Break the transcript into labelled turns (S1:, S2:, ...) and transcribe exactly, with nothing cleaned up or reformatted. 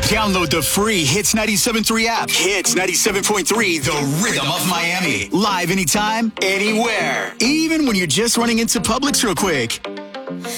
S1: Download the free Hits ninety-seven point three app. Hits ninety-seven point three, the rhythm of Miami. Live anytime, anywhere. Even when you're just running into Publix real quick.